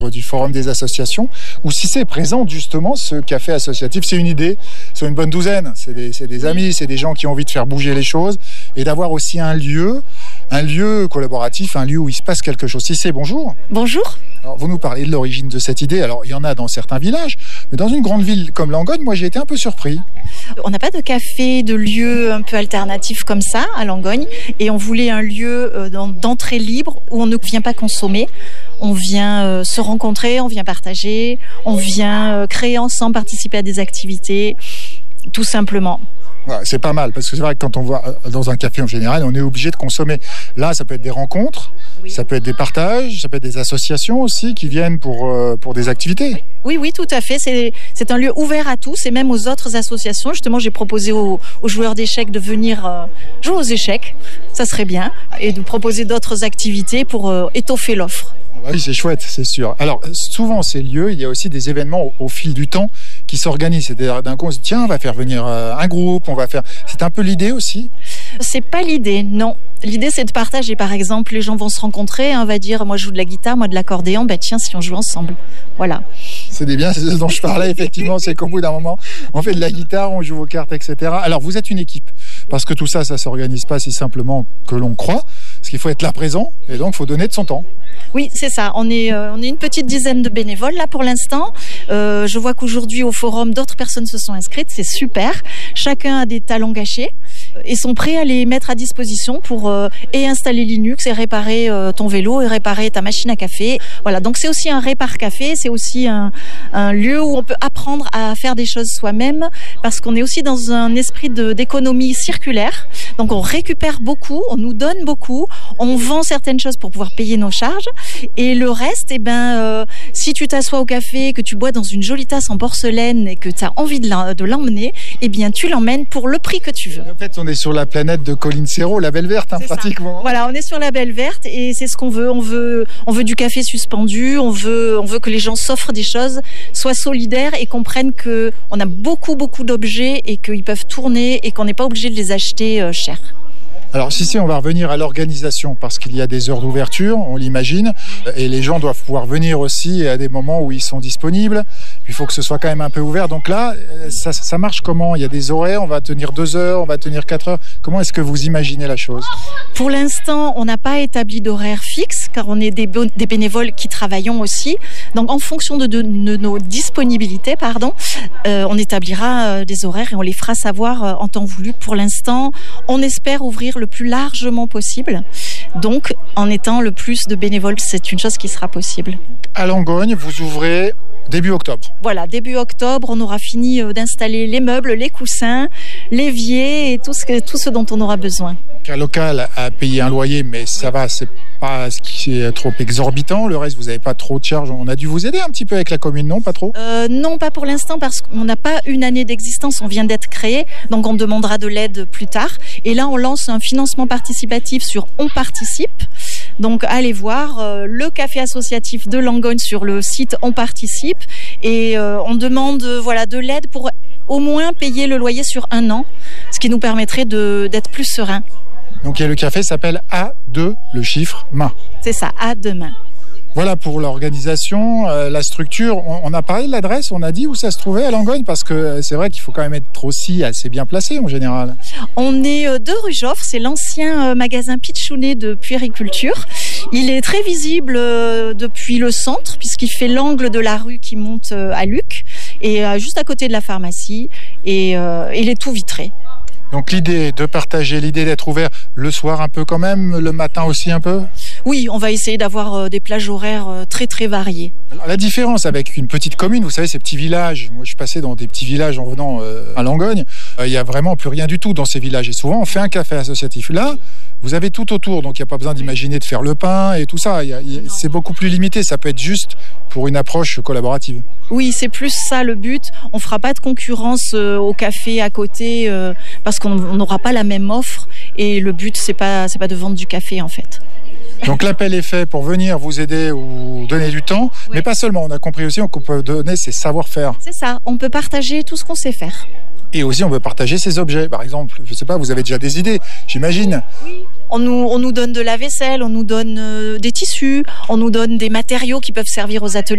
du Forum des associations, où Cissé présente justement ce café associatif. C'est une idée, c'est une bonne douzaine, c'est des amis, c'est des gens qui ont envie de faire bouger les choses et d'avoir aussi un lieu collaboratif, un lieu où il se passe quelque chose. Cissé, bonjour. Bonjour. Alors, vous nous parlez de l'origine de cette idée. Alors, il y en a dans certains villages, mais dans une grande ville comme Langogne, moi, j'ai été un peu surpris. On n'a pas de café, de lieu un peu alternatif comme ça à Langogne, et on voulait un lieu d'entrée libre où on ne vient pas consommer. On vient se rencontrer, on vient partager, on vient créer ensemble, participer à des activités, tout simplement. Ouais, c'est pas mal, parce que c'est vrai que quand on va dans un café en général, on est obligé de consommer. Là, ça peut être des rencontres, oui. Ça peut être des partages, ça peut être des associations aussi qui viennent pour des activités. Oui, tout à fait. C'est un lieu ouvert à tous et même aux autres associations. Justement, j'ai proposé aux joueurs d'échecs de venir jouer aux échecs, ça serait bien, et de proposer d'autres activités pour étoffer l'offre. Oui, c'est chouette, c'est sûr. Alors, souvent, ces lieux, il y a aussi des événements au fil du temps qui s'organisent. C'est-à-dire, d'un coup, on se dit, tiens, on va faire venir un groupe, on va faire... C'est un peu l'idée aussi ? C'est pas l'idée, non. L'idée, c'est de partager. Par exemple, les gens vont se rencontrer, on va dire, moi, je joue de la guitare, moi, de l'accordéon. Tiens, si on joue ensemble. Voilà. C'est bien, c'est ce dont je parlais, effectivement. C'est qu'au bout d'un moment, on fait de la guitare, on joue aux cartes, etc. Alors, vous êtes une équipe. Parce que tout ça, ça s'organise pas si simplement que l'on croit. Parce qu'il faut être là présent et donc il faut donner de son temps. Oui, c'est ça. On est une petite dizaine de bénévoles là pour l'instant. Je vois qu'aujourd'hui au forum, d'autres personnes se sont inscrites. C'est super. Chacun a des talents cachés et sont prêts à les mettre à disposition pour et installer Linux et réparer ton vélo et réparer ta machine à café. Voilà. Donc c'est aussi un répare café. C'est aussi un lieu où on peut apprendre à faire des choses soi-même parce qu'on est aussi dans un esprit d'économie circulaire. Donc on récupère beaucoup, on nous donne beaucoup, on vend certaines choses pour pouvoir payer nos charges et le reste, si tu t'assois au café, que tu bois dans une jolie tasse en porcelaine et que tu as envie de l'emmener, tu l'emmènes pour le prix que tu veux. En fait, on est sur la planète de Colline Serrault, la Belle Verte, pratiquement. Ça. Voilà, on est sur la Belle Verte et c'est ce qu'on veut. On veut du café suspendu, on veut que les gens s'offrent des choses, soient solidaires et comprennent qu'on a beaucoup d'objets et qu'ils peuvent tourner et qu'on n'est pas obligé de les acheter cher. Alors Cissé, on va revenir à l'organisation parce qu'il y a des heures d'ouverture, on l'imagine, et les gens doivent pouvoir venir aussi à des moments où ils sont disponibles. Puis il faut que ce soit quand même un peu ouvert. Donc là, ça marche comment ? Il y a des horaires, on va tenir 2 heures, on va tenir 4 heures. Comment est-ce que vous imaginez la chose ? Pour l'instant, on n'a pas établi d'horaire fixe car on est des bénévoles qui travaillons aussi. Donc en fonction de nos disponibilités, on établira des horaires et on les fera savoir en temps voulu. Pour l'instant, on espère ouvrir le plus largement possible. Donc, en étant le plus de bénévoles, c'est une chose qui sera possible. À Langogne, vous ouvrez début octobre. Voilà, début octobre, on aura fini d'installer les meubles, les coussins, l'évier et tout ce dont on aura besoin. Un local a payé un loyer, mais ça va, c'est pas ce qui est trop exorbitant. Le reste, vous n'avez pas trop de charges. On a dû vous aider un petit peu avec la commune, non ? Pas trop ? Non, pas pour l'instant, parce qu'on n'a pas une année d'existence. On vient d'être créé, donc on demandera de l'aide plus tard. Et là, on lance un financement participatif sur On Participe. Donc, allez voir le café associatif de Langogne sur le site On Participe. Et on demande de l'aide pour au moins payer le loyer sur 1 an, ce qui nous permettrait d'être plus serein. Donc le café s'appelle A2, le chiffre main. C'est ça, à demain. Voilà pour l'organisation, la structure. On a parlé de l'adresse, on a dit où ça se trouvait à Langogne, parce que c'est vrai qu'il faut quand même être aussi assez bien placé en général. On est 2 rue Joffre, c'est l'ancien magasin Pitchounet de puériculture. Il est très visible depuis le centre, puisqu'il fait l'angle de la rue qui monte à Luc, et juste à côté de la pharmacie, et il est tout vitré. Donc l'idée de partager, l'idée d'être ouvert le soir un peu quand même, le matin aussi un peu ? Oui, on va essayer d'avoir des plages horaires très très variées. Alors, la différence avec une petite commune, vous savez, ces petits villages, moi je suis passé dans des petits villages en venant à Langogne, il n'y a vraiment plus rien du tout dans ces villages et souvent on fait un café associatif. Là, vous avez tout autour, donc il n'y a pas besoin d'imaginer de faire le pain et tout ça, c'est beaucoup plus limité, ça peut être juste pour une approche collaborative. Oui, c'est plus ça le but. On ne fera pas de concurrence au café à côté parce qu'on n'aura pas la même offre et le but, c'est pas de vendre du café en fait. Donc l'appel est fait pour venir vous aider ou donner du temps, oui. Mais pas seulement, on a compris aussi qu'on peut donner ses savoir-faire. C'est ça, on peut partager tout ce qu'on sait faire. Et aussi on peut partager ses objets, par exemple, je ne sais pas, vous avez déjà des idées, j'imagine. Oui. On nous donne de la vaisselle, on nous donne des tissus, on nous donne des matériaux qui peuvent servir aux ateliers.